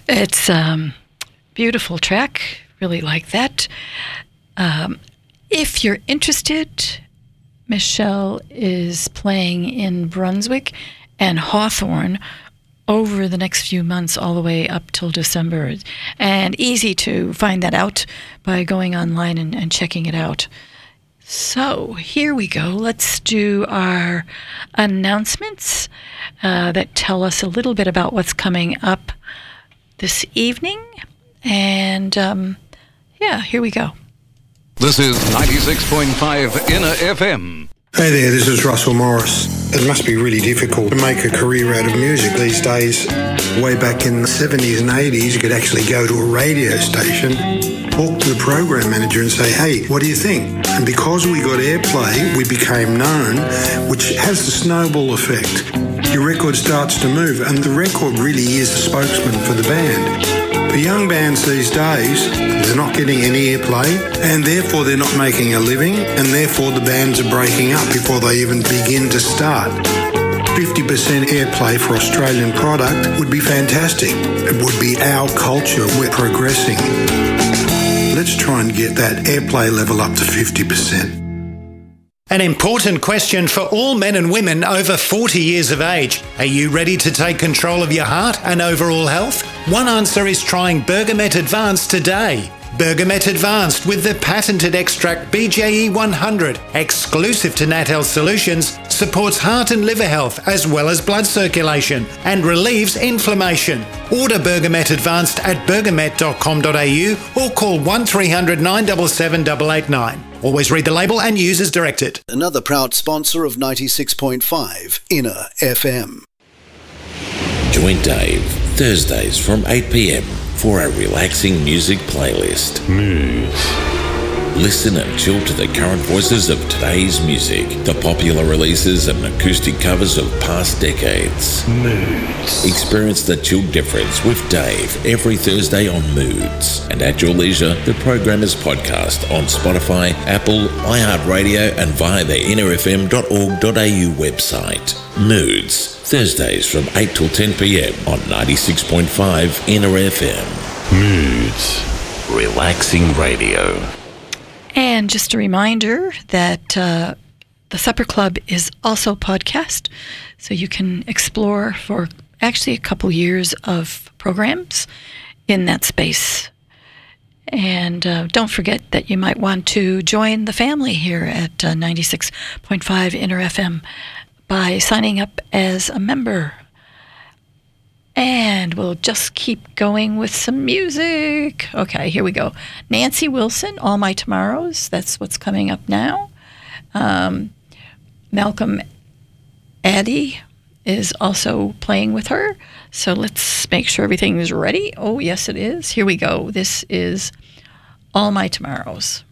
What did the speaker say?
It's beautiful track. Really like that. If you're interested, Michelle is playing in Brunswick and Hawthorne over the next few months, all the way up till December. And easy to find that out by going online and checking it out. So here we go. Let's do our announcements that tell us a little bit about what's coming up this evening. And here we go. This is 96.5 Inner FM. Hey there, this is Russell Morris. It must be really difficult to make a career out of music these days. Way back in the 70s and 80s, you could actually go to a radio station, talk to the program manager and say, hey, what do you think? And because we got airplay, we became known, which has the snowball effect. Your record starts to move, and the record really is the spokesman for the band. For young bands these days, they're not getting any airplay, and therefore they're not making a living, and therefore the bands are breaking up before they even begin to start. 50% airplay for Australian product would be fantastic. It would be our culture. We're progressing. Let's try and get that airplay level up to 50%. An important question for all men and women over 40 years of age. Are you ready to take control of your heart and overall health? One answer is trying Bergamet Advanced today. Bergamet Advanced with the patented extract BJE 100, exclusive to NatHealth Solutions, supports heart and liver health as well as blood circulation and relieves inflammation. Order Bergamet Advanced at bergamet.com.au or call 1300 977 889. Always read the label and use as directed. Another proud sponsor of 96.5 Inner FM. Join Dave Thursdays from 8 p.m. for a relaxing music playlist. Moods. Listen and chill to the current voices of today's music, the popular releases and acoustic covers of past decades. Moods. Experience the chill difference with Dave every Thursday on Moods. And at your leisure, the program is podcast on Spotify, Apple, iHeartRadio and via the innerfm.org.au website. Moods, Thursdays from 8 till 10 p.m. on 96.5 Inner FM. Moods. Relaxing radio. And just a reminder that the Supper Club is also podcast, so you can explore for actually a couple years of programs in that space. And don't forget that you might want to join the family here at 96.5 Inner FM by signing up as a member. And we'll just keep going with some music. Okay, here we go. Nancy Wilson, All My Tomorrows. That's what's coming up now. Malcolm Addy is also playing with her. So let's make sure everything is ready. Oh, yes, it is. Here we go. This is All My Tomorrows.